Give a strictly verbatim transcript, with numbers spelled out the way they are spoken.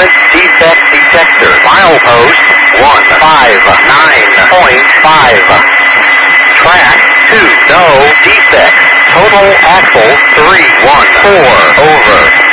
Equipment defect detector. Milepost one five nine point five. Track two, no defects. Total axle three one four over.